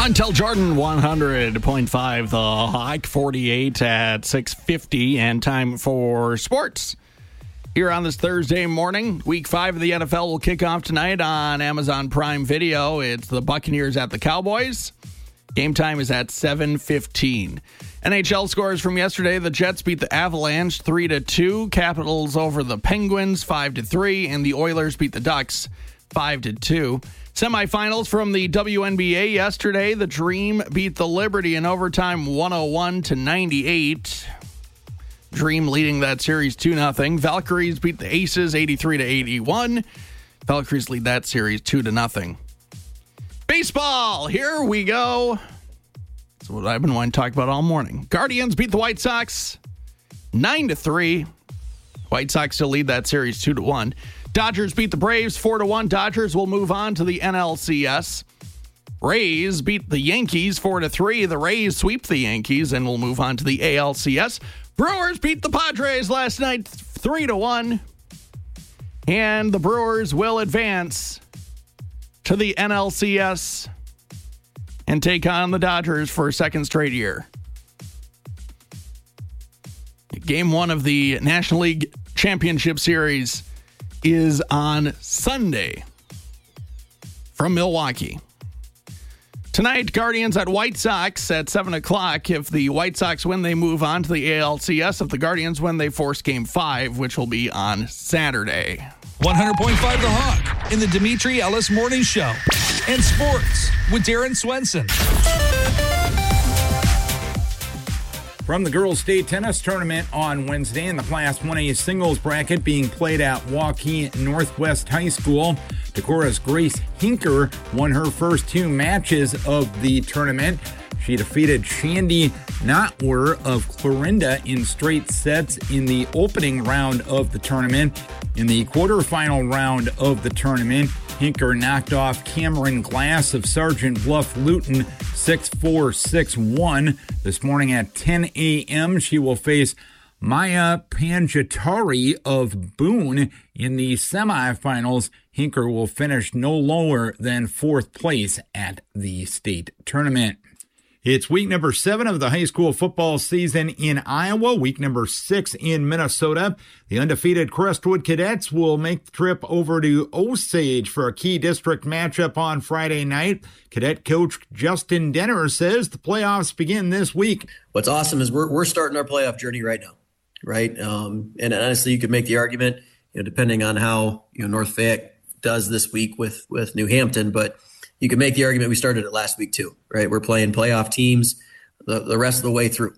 Until Jordan 100.5, the Hike 48 at 6:50, and time for sports. Here on this Thursday morning, Week 5 of the NFL will kick off tonight on Amazon Prime Video. It's the Buccaneers at the Cowboys. Game time is at 7:15. NHL scores from yesterday. The Jets beat the Avalanche 3-2. Capitals over the Penguins 5-3. And the Oilers beat the Ducks 5-2. Semifinals from the WNBA yesterday. The Dream beat the Liberty in overtime 101-98. Dream leading that series 2-0. Valkyries beat the Aces 83-81. Valkyries lead that series 2-0. Baseball, here we go. That's what I've been wanting to talk about all morning. Guardians beat the White Sox 9-3. White Sox still lead that series 2-1. Dodgers beat the Braves 4-1. Dodgers will move on to the NLCS. Rays beat the Yankees 4-3. The Rays sweep the Yankees and will move on to the ALCS. Brewers beat the Padres last night 3-1. And the Brewers will advance to the NLCS and take on the Dodgers for a second straight year. Game 1 of the National League Championship Series is on Sunday from Milwaukee. Tonight, Guardians at White Sox at 7 o'clock. If the White Sox win, they move on to the ALCS. If the Guardians win, they force Game 5, which will be on Saturday. 100.5 The Hawk in the Dimitri Ellis Morning Show. And sports with Darren Swenson. From the girls' state tennis tournament on Wednesday in the Class 1A singles bracket being played at Waukee Northwest High School, Decorah's Grace Hinker won her first 2 matches of the tournament. She defeated Shandy Notwer of Clarinda in straight sets in the opening round of the tournament. In the quarterfinal round of the tournament, Hinker knocked off Cameron Glass of Sergeant Bluff Luton 6-4, 6-1. This morning at 10 a.m., she will face Maya Panjatari of Boone in the semifinals. Hinker will finish no lower than 4th place at the state tournament. It's week number 7 of the high school football season in Iowa, week number 6 in Minnesota. The undefeated Crestwood Cadets will make the trip over to Osage for a key district matchup on Friday night. Cadet coach Justin Denner says the playoffs begin this week. What's awesome is we're starting our playoff journey right now, right? And honestly, you could make the argument, depending on how North Fayette does this week with New Hampton, but you can make the argument we started it last week too, right? We're playing playoff teams the rest of the way through.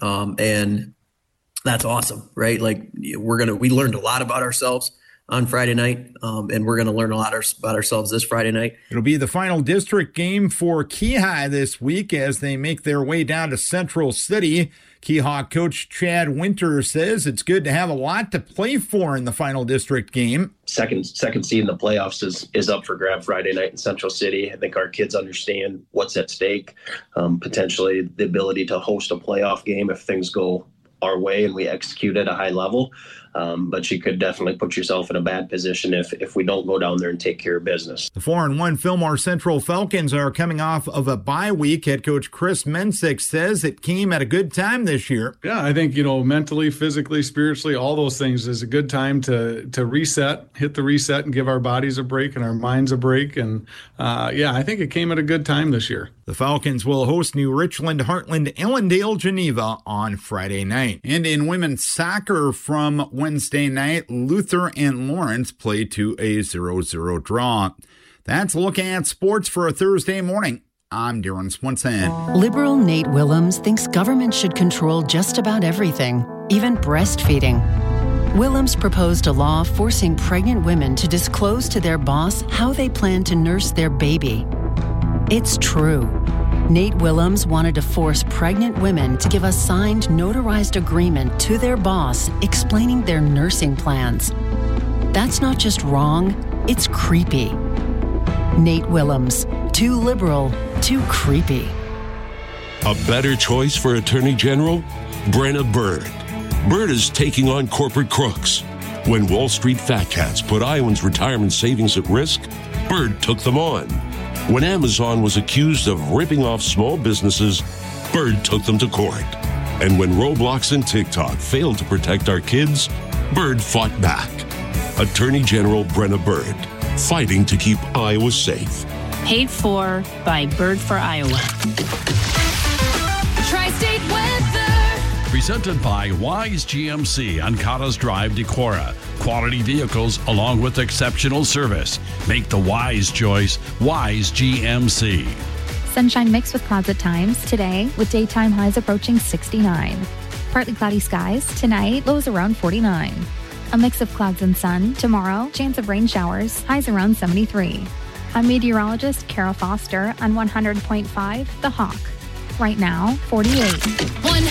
And that's awesome, right? Like we learned a lot about ourselves on Friday night, and we're going to learn a lot about ourselves this Friday night. It'll be the final district game for Keyhigh this week as they make their way down to Central City. Keyhawk coach Chad Winter says it's good to have a lot to play for in the final district game. Second seed in the playoffs is up for grab Friday night in Central City. I think our kids understand what's at stake, potentially the ability to host a playoff game if things go our way and we execute at a high level. But you could definitely put yourself in a bad position if we don't go down there and take care of business. The 4-1 Fillmore Central Falcons are coming off of a bye week. Head coach Chris Mensick says it came at a good time this year. Yeah, I think, mentally, physically, spiritually, all those things is a good time to reset, hit the reset and give our bodies a break and our minds a break. And I think it came at a good time this year. The Falcons will host New Richland, Heartland, Ellendale, Geneva on Friday night. And in women's soccer from Wednesday night, Luther and Lawrence played to a 0-0 draw. That's a look at sports for a Thursday morning. I'm Darren Swenson. Liberal Nate Willems thinks government should control just about everything, even breastfeeding. Willems proposed a law forcing pregnant women to disclose to their boss how they plan to nurse their baby. It's true. Nate Willems wanted to force pregnant women to give a signed, notarized agreement to their boss explaining their nursing plans. That's not just wrong, it's creepy. Nate Willems, too liberal, too creepy. A better choice for Attorney General? Brenna Bird. Bird is taking on corporate crooks. When Wall Street fat cats put Iowans' retirement savings at risk, Bird took them on. When Amazon was accused of ripping off small businesses, Bird took them to court. And when Roblox and TikTok failed to protect our kids, Bird fought back. Attorney General Brenna Bird, fighting to keep Iowa safe. Paid for by Bird for Iowa. Tri-State weather. Presented by Wise GMC on Cottas Drive, Decorah. Quality vehicles along with exceptional service. Make the wise choice, Wise GMC. Sunshine mixed with clouds at times today, with daytime highs approaching 69. Partly cloudy skies tonight, lows around 49. A mix of clouds and sun tomorrow, chance of rain showers, highs around 73. I'm meteorologist Kara Foster on 100.5 The Hawk. Right now, 48.